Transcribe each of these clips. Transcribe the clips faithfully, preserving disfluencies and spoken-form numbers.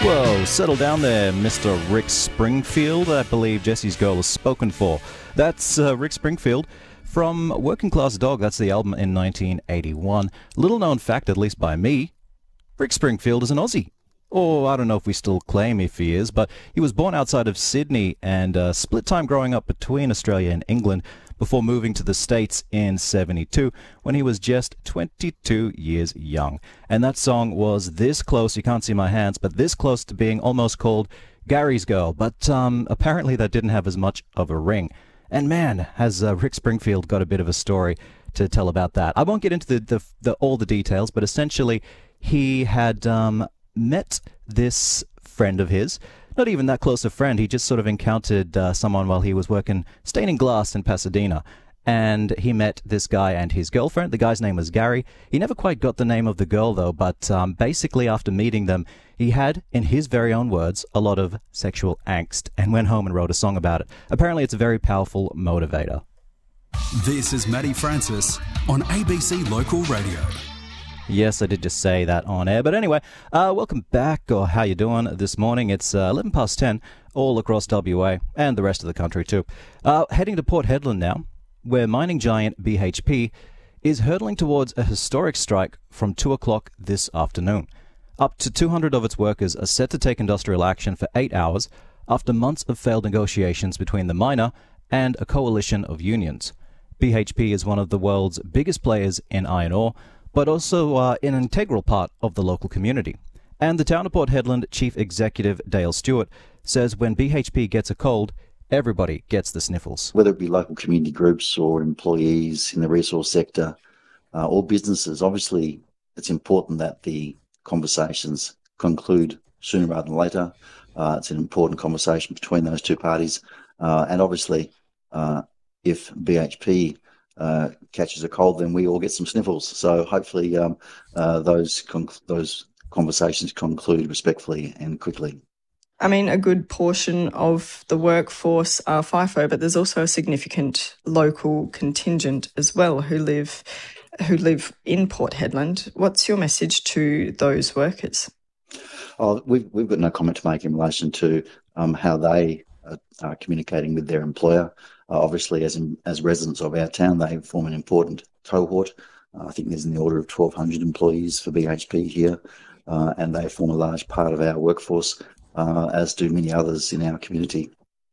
Whoa, settle down there, Mister Rick Springfield. I believe Jesse's girl is spoken for. That's uh, Rick Springfield from Working Class Dog. That's the album in nineteen eighty-one. Little known fact, at least by me, Rick Springfield is an Aussie. Or I don't know if we still claim if he is, but he was born outside of Sydney and uh, split time growing up between Australia and England before moving to the States in seventy-two when he was just twenty-two years young. And that song was this close, you can't see my hands, but this close to being almost called Gary's Girl. But um, apparently that didn't have as much of a ring. And man, has uh, Rick Springfield got a bit of a story to tell about that. I won't get into the, the, the all the details, but essentially he had um, met this friend of his. Not even that close a friend. He just sort of encountered uh, someone while he was working staining glass in Pasadena. And he met this guy and his girlfriend. The guy's name was Gary. He never quite got the name of the girl, though. But um, basically, after meeting them, he had, in his very own words, a lot of sexual angst and went home and wrote a song about it. Apparently, it's a very powerful motivator. This is Matty Francis on A B C Local Radio. Yes, I did just say that on air. But anyway, uh, welcome back, or how you doing this morning? It's uh, eleven past ten all across W A and the rest of the country too. Uh, heading to Port Hedland now, where mining giant B H P is hurtling towards a historic strike from two o'clock this afternoon. Up to two hundred of its workers are set to take industrial action for eight hours after months of failed negotiations between the miner and a coalition of unions. B H P is one of the world's biggest players in iron ore, but also uh, an integral part of the local community. And the town of Port Hedland Chief Executive Dale Stewart says when B H P gets a cold, everybody gets the sniffles. Whether it be local community groups or employees in the resource sector uh, or businesses, obviously it's important that the conversations conclude sooner rather than later. Uh, it's an important conversation between those two parties. Uh, and obviously, uh, if B H P Uh, catches a cold, then we all get some sniffles. So hopefully um, uh, those con- those conversations conclude respectfully and quickly. I mean, a good portion of the workforce are FIFO, but there's also a significant local contingent as well who live who live in Port Hedland. What's your message to those workers? Oh, we've we've got no comment to make in relation to um, how they are, are communicating with their employer. Uh, obviously, as in, as residents of our town, they form an important cohort. Uh, I think there's in the order of twelve hundred employees for B H P here, uh, and they form a large part of our workforce, uh, as do many others in our community.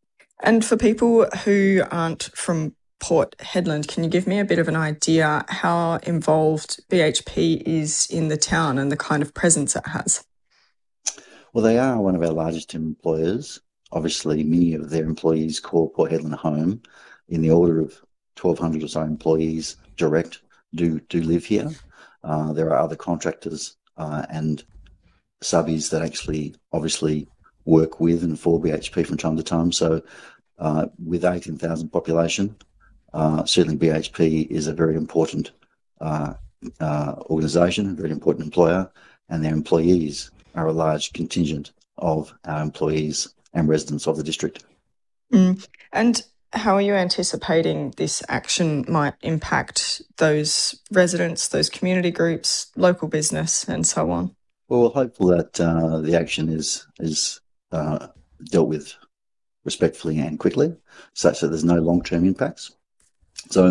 And for people who aren't from Port Hedland, can you give me a bit of an idea how involved B H P is in the town and the kind of presence it has? Well, they are one of our largest employers. Obviously, many of their employees call Port Hedland home. In the order of twelve hundred or so employees direct do do live here. Uh, there are other contractors uh, and subbies that actually obviously work with and for B H P from time to time. So uh, with eighteen thousand population, uh, certainly B H P is a very important uh, uh, organisation, a very important employer, and their employees are a large contingent of our employees and residents of the district. Mm. And how are you anticipating this action might impact those residents, those community groups, local business and so on? Well, we're hopeful that uh, the action is is uh, dealt with respectfully and quickly, such that there's no long-term impacts. So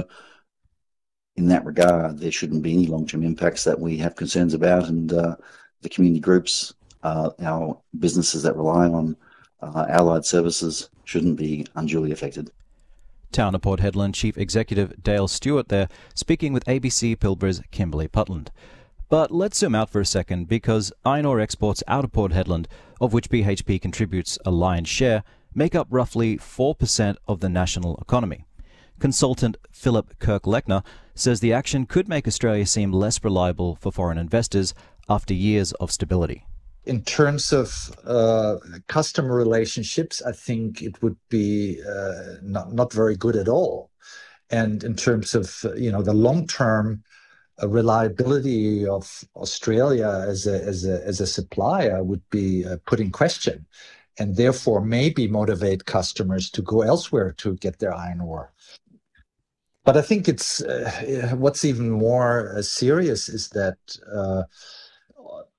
in that regard, there shouldn't be any long-term impacts that we have concerns about, and uh, the community groups, uh, our businesses that rely on Uh, allied services shouldn't be unduly affected. Town of Port Hedland Chief Executive Dale Stewart there, speaking with A B C Pilbara's Kimberly Putland. But let's zoom out for a second, because iron ore exports out of Port Hedland, of which B H P contributes a lion's share, make up roughly four percent of the national economy. Consultant Philip Kirk-Lechner says the action could make Australia seem less reliable for foreign investors after years of stability. In terms of uh, customer relationships, I think it would be uh, not not very good at all. And in terms of uh, you know the long-term uh, reliability of Australia as a as a as a supplier would be uh, put in question, and therefore maybe motivate customers to go elsewhere to get their iron ore. But I think it's uh, what's even more uh, serious is that. Uh,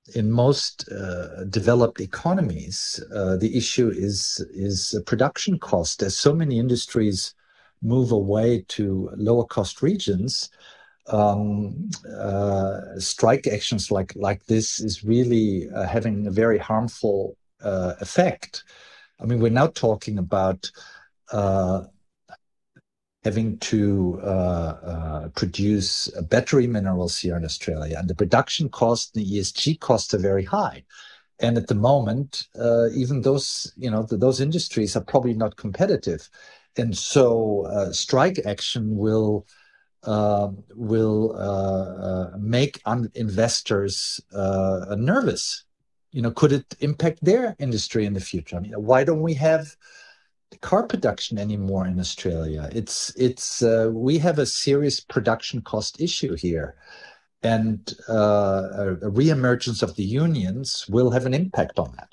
in most uh, developed economies, uh, the issue is is production cost. As so many industries move away to lower cost regions, um, uh, strike actions like like this is really uh, having a very harmful uh, effect. I mean, we're now talking about uh, having to uh, uh, produce battery minerals here in Australia, and the production cost, the E S G costs are very high. And at the moment, uh, even those, you know, the, those industries are probably not competitive, and so uh, strike action will uh, will uh, uh, make un- investors uh, nervous. You know, could it impact their industry in the future? I mean, why don't we have car production anymore in Australia? It's it's uh, we have a serious production cost issue here, and uh, a re-emergence of the unions will have an impact on that.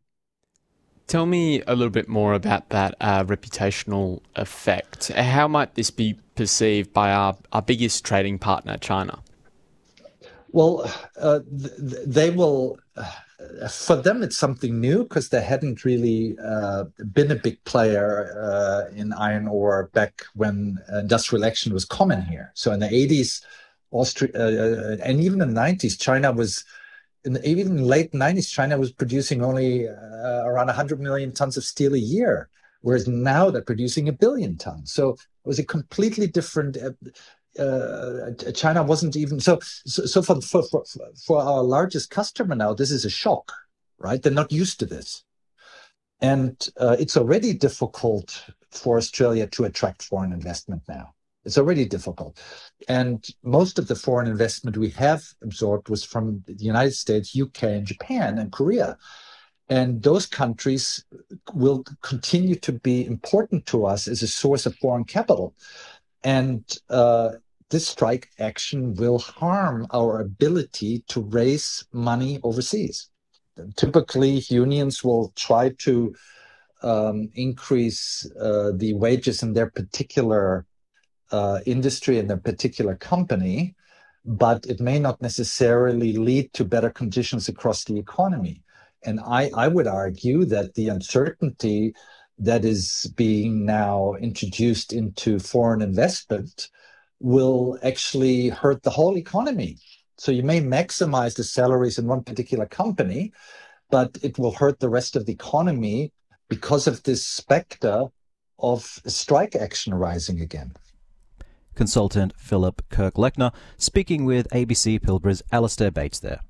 Tell me a little bit more about that uh, reputational effect. How might this be perceived by our, our biggest trading partner, China? Well, uh, th- they will. Uh, for them, it's something new because they hadn't really uh, been a big player uh, in iron ore back when industrial action was common here. So in the eighties, Austria, uh, and even in the nineties, China was. In the, even in the late nineties, China was producing only uh, around one hundred million tons of steel a year, whereas now they're producing a billion tons. So it was a completely different. Uh, uh, China wasn't even so. So, so for, for for for our largest customer now, this is a shock, right? They're not used to this, and uh, it's already difficult for Australia to attract foreign investment now. It's already difficult. And most of the foreign investment we have absorbed was from the United States, U K, and Japan and Korea. And those countries will continue to be important to us as a source of foreign capital. And uh, this strike action will harm our ability to raise money overseas. Typically, unions will try to um, increase uh, the wages in their particular Uh, industry and a particular company, but it may not necessarily lead to better conditions across the economy. And I, I would argue that the uncertainty that is being now introduced into foreign investment will actually hurt the whole economy. So you may maximize the salaries in one particular company, but it will hurt the rest of the economy because of this specter of strike action rising again. Consultant Philip Kirk-Lechner speaking with A B C Pilbara's Alistair Bates there.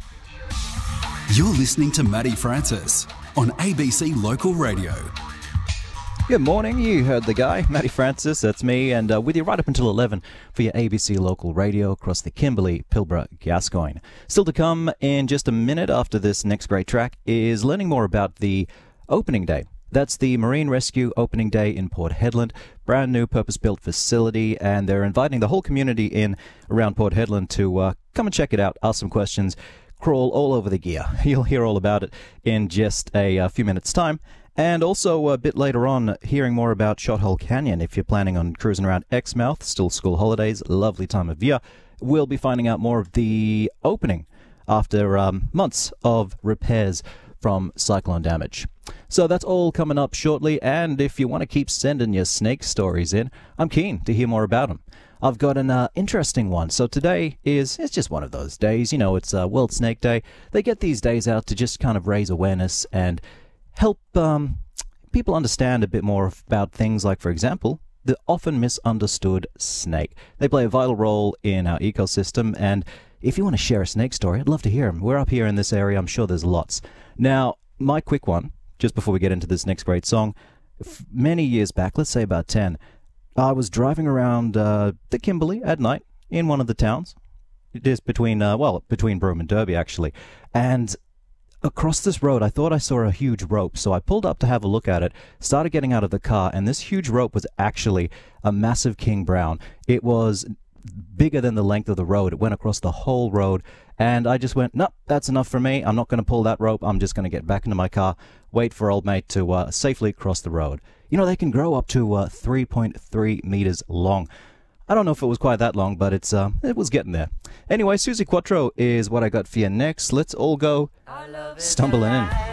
You're listening to Matty Francis on A B C Local Radio. Good morning, you heard the guy, Matty Francis, that's me, and uh, with you right up until eleven for your A B C Local Radio across the Kimberley, Pilbara, Gascoyne. Still to come in just a minute after this next great track is learning more about the opening day. That's the Marine Rescue Opening Day in Port Hedland, brand new purpose-built facility, and they're inviting the whole community in around Port Hedland to uh, come and check it out, ask some questions, crawl all over the gear. You'll hear all about it in just a, a few minutes' time. And also a bit later on, hearing more about Shothole Canyon. If you're planning on cruising around Exmouth, still school holidays, lovely time of year, we'll be finding out more of the opening after um, months of repairs from cyclone damage. So that's all coming up shortly, and if you want to keep sending your snake stories in, I'm keen to hear more about them. I've got an uh, interesting one. So today is, it's just one of those days, you know, it's uh, World Snake Day. They get these days out to just kind of raise awareness and help um, people understand a bit more about things like, for example, the often misunderstood snake. They play a vital role in our ecosystem, and if you want to share a snake story, I'd love to hear them. We're up here in this area. I'm sure there's lots. Now, my quick one, just before we get into this next great song, f- many years back, let's say about ten, I was driving around uh, the Kimberley at night in one of the towns. It is between, uh, well, between Broome and Derby, actually. And across this road, I thought I saw a huge rope. So I pulled up to have a look at it, started getting out of the car, and this huge rope was actually a massive king brown. It was bigger than the length of the road. It went across the whole road, and I just went, nope, that's enough for me. I'm not going to pull that rope. I'm just going to get back into my car, wait for old mate to uh, safely cross the road. You know, they can grow up to uh, three point three meters long. I don't know if it was quite that long, but it's uh, it was getting there. Anyway, Suzi Quatro is what I got for you next. Let's all go stumbling in.